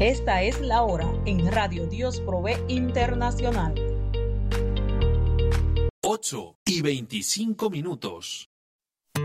Esta es la hora en Radio Dios Provee Internacional. 8:25.